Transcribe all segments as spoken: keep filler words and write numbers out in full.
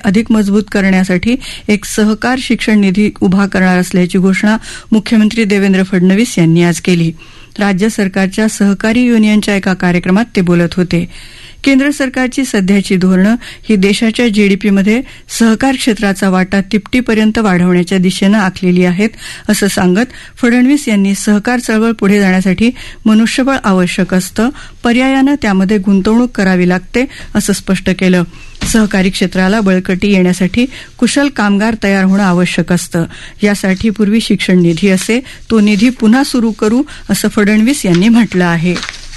अधिक मजबूत करण्यासाठी एक सहकार शिक्षण निधी उभा करणार असल्याची घोषणा मुख्यमंत्री देवेंद्र फडणवीस यांनी आज केली. राज्य सरकारच्या सहकारी युनियनच्या एका कार्यक्रमात ते बोलत होते. केंद्र सरकारची सध्याची धोरणं ही देशाच्या जीडीपीमध्ये सहकार क्षेत्राचा वाटा तिपटीपर्यंत वाढवण्याच्या दिशेनं आखलेली आहेत असं सांगत फडणवीस यांनी सहकार चळवळ पुढे जाण्यासाठी मनुष्यबळ आवश्यक असतं, पर्यायानं त्यामध्ये गुंतवणूक करावी लागते असं स्पष्ट केलं. सहकारी क्षेत्राला बळकटी येण्यासाठी कुशल कामगार तयार होणं आवश्यक असतं. यासाठी पूर्वी शिक्षण निधी असे, तो निधी पुन्हा सुरू करू असं फडणवीस यांनी म्हटलं आहे.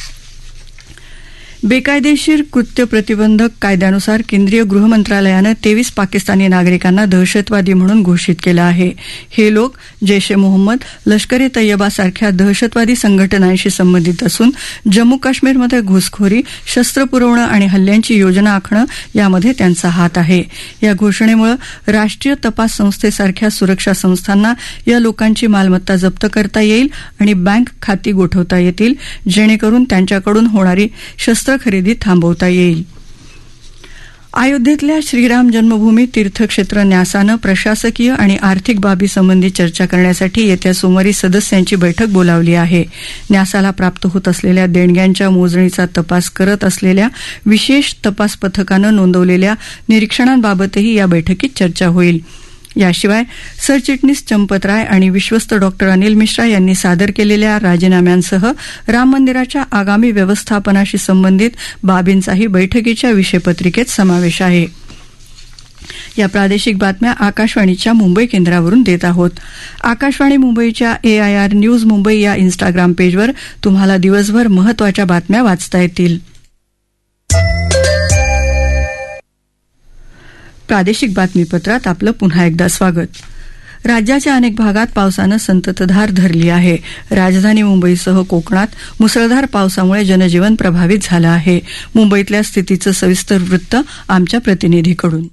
बेकायदेशीर कृत्य प्रतिबंधक कायद्यानुसार केंद्रीय गृहमंत्रालयानं तेवीस पाकिस्तानी नागरिकांना दहशतवादी म्हणून घोषित केलं आहे. हे लोक जैश ए मोहम्मद, लष्कर ए तय्यबा सारख्या दहशतवादी संघटनांशी संबंधित असून जम्मू काश्मीरमध्ये घुसखोरी, शस्त्र पुरवणं आणि हल्ल्यांची योजना आखणं यामध्ये त्यांचा हात आहे. या घोषणेमुळे राष्ट्रीय तपास संस्थेसारख्या सुरक्षा संस्थांना या लोकांची मालमत्ता जप्त करता येईल आणि बँक खाती गोठवता येतील, जेणेकरून त्यांच्याकडून होणारी शस्त्र खरेदी थांबवता येईल. अयोध्येतल्या श्रीराम जन्मभूमी तीर्थक्षेत्र न्यासानं प्रशासकीय आणि आर्थिक बाबी संबंधी चर्चा करण्यासाठी येत्या सोमवारी सदस्यांची बैठक बोलावली आहे. न्यासाला प्राप्त होत असलेल्या देणग्यांच्या मोजणीचा तपास करत असलेल्या विशेष तपास पथकानं नोंदवलेल्या निरीक्षणांबाबतही या बैठकीत चर्चा होईल. याशिवाय सरचिटणीस चंपत राय आणि विश्वस्त डॉक्टर अनिल मिश्रा यांनी सादर केलेल्या राजीनाम्यांसह राम मंदिराच्या आगामी व्यवस्थापनाशी संबंधित बाबींचाही बैठकीच्या विषयपत्रिकेत समावेश आहे. या प्रादेशिक बातम्या आकाशवाणीच्या मुंबई केंद्रावरून देत आहोत. आकाशवाणी मुंबईच्या एआयआर न्यूज मुंबई या इन्स्टाग्राम पेजवर तुम्हाला दिवसभर महत्त्वाच्या बातम्या वाचता येतील. प्रादेशिक बातमीपत्रात आपलं पुन्हा एकदा स्वागत. राज्याच्या अनेक भागात पावसानं संततधार धरली आहे. राजधानी मुंबईसह कोकणात मुसळधार पावसामुळे जनजीवन प्रभावित झालं आहे. मुंबईतल्या स्थितीचं सविस्तर वृत्त आमच्या प्रतिनिधीकडून.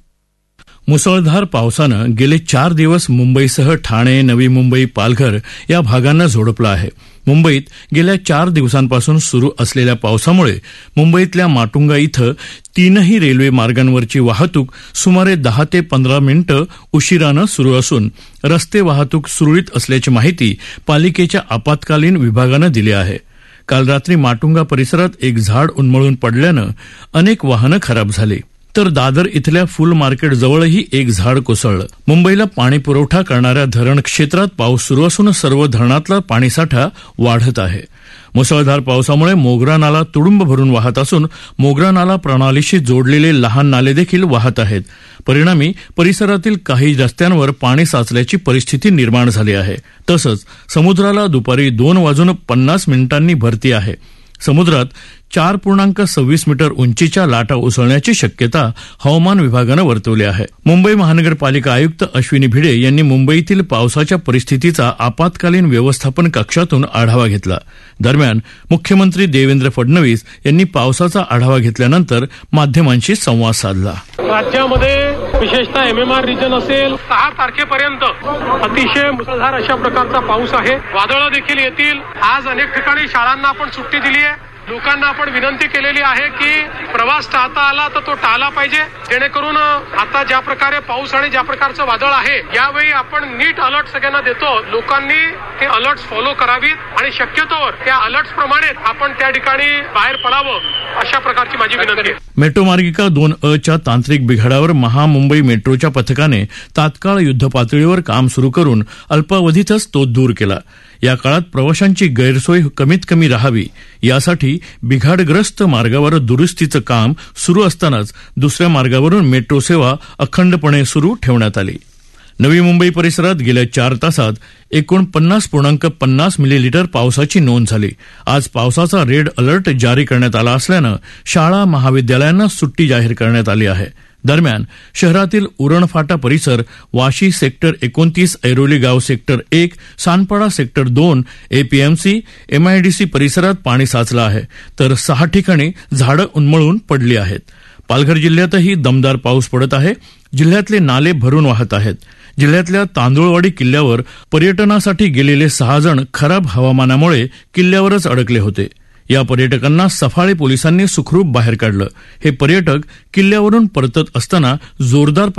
मुसळधार पावसानं गेले चार दिवस मुंबईसह ठाणे, नवी मुंबई, पालघर या भागांना झोडपलं आहे. मुंबईत गेल्या चार दिवसांपासून सुरू असलेल्या पावसामुळे मुंबईतल्या माटुंगा इथं तीनही रेल्वे मार्गांवरची वाहतूक सुमारे दहा ते पंधरा मिनिटं उशिरानं सुरू असून रस्ते वाहतूक सुरळीत असल्याची माहिती पालिकेच्या आपत्कालीन विभागानं दिली आहे. काल रात्री माटुंगा परिसरात एक झाड उन्मळून पडल्यानं अनेक वाहनं खराब झाली, तर दादर इथल्या फुल मार्केट जवळही एक झाड कोसळलं. मुंबईला पाणी पुरवठा करणाऱ्या धरण क्षेत्रात पाऊस सुरू असून सर्व धरणातला पाणीसाठा वाढत आहे. मुसळधार पावसामुळे मोगरा नाला तुडुंब भरून वाहत असून मोगरा नाला प्रणालीशी जोडलेले लहान नाले देखील वाहत आहेत. परिणामी परिसरातील काही रस्त्यांवर पाणी साचल्याची परिस्थिती निर्माण झाली आहे. तसंच समुद्राला दुपारी दोन वाजून पन्नास मिनिटांनी भरती आहे. समुद्रात चार पूर्णांक सव्वीस मीटर उंचीच्या लाटा उसळण्याची शक्यता हवामान विभागानं वर्तवली आहे. मुंबई महानगरपालिका आयुक्त अश्विनी भिडे यांनी मुंबईतील पावसाच्या परिस्थितीचा आपत्कालीन व्यवस्थापन कक्षातून आढावा घेतला. दरम्यान मुख्यमंत्री देवेंद्र फडणवीस यांनी पावसाचा आढावा घेतल्यानंतर माध्यमांशी संवाद साधला. राज्यामध्ये विशेषतः एमएमआर रिजन असेल, सहा तारखेपर्यंत अतिशय मुसळधार अशा प्रकारचा पाऊस आहे. वादळं देखील येतील. आज अनेक ठिकाणी शाळांना आपण सुट्टी दिली आहे. लोकांना आपण विनंती केलेली आहे की प्रवास टाळता आला तर तो टाळला पाहिजे, जेणेकरून आता ज्या प्रकारे पाऊस आणि ज्या प्रकारचं वादळ आहे यावेळी आपण नीट अलर्ट सगळ्यांना देतो. लोकांनी ते अलर्ट्स फॉलो करावीत आणि शक्यतोवर त्या अलर्ट्स प्रमाणे आपण त्या ठिकाणी बाहेर पडावं, अशा प्रकारची माझी विनंती आहे. मेट्रो मार्गिका दोन अ च्या तांत्रिक बिघाडावर महामुंबई मेट्रोच्या पथकाने तात्काळ युद्धपातळीवर काम सुरू करून अल्पावधीतच तो दूर केला. या काळात प्रवाशांची गैरसोय कमीत कमी राहावी यासाठी बिघाडग्रस्त मार्गावर दुरुस्तीचं काम सुरू असतानाच दुसऱ्या मार्गावरून मेट्रो सेवा अखंडपणे सुरू ठेवण्यात आली. नवी मुंबई परिसरात गेल्या चार तासात एकोणपन्नास पूर्णांक पन्नास मिलीलीटर पावसाची नोंद झाली. आज पावसाचा रेड अलर्ट जारी करण्यात आला असल्यानं शाळा महाविद्यालयांना सुट्टी जाहीर करण्यात आली आहे. दरम्यान शहरातील उरणफाटा परिसर, वाशी सेक्टर एकोणतीस, ऐरोली गाव सेक्टर एक, सानपाडा सेक्टर दोन, एपीएमसी, एमआयडीसी परिसरात पाणी साचलं आहे, तर सहा ठिकाणी झाडं उन्मळून पडली आहेत. पालघर जिल्ह्यातही दमदार पाऊस पडत आहे. जिल्ह्यातले नाले भरून वाहत आहेत. जिल्ह्यातल्या तांदुळवाडी किल्ल्यावर पर्यटनासाठी गेलेले सहा जण खराब हवामानामुळे किल्ल्यावरच अडकले होते. या पर्यटकांना सफाळे पोलिसांनी सुखरूप बाहेर काढलं. हे पर्यटक किल्ल्यावरून परतत असताना जोरदार